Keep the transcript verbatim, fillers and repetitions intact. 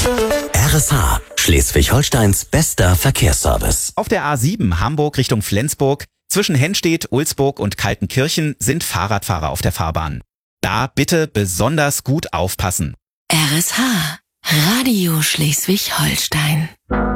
R S H, Schleswig-Holsteins bester Verkehrsservice. Auf der A sieben Hamburg Richtung Flensburg zwischen Hennstedt, Ulsburg und Kaltenkirchen sind Fahrradfahrer auf der Fahrbahn. Da bitte besonders gut aufpassen. R S H, Radio Schleswig-Holstein.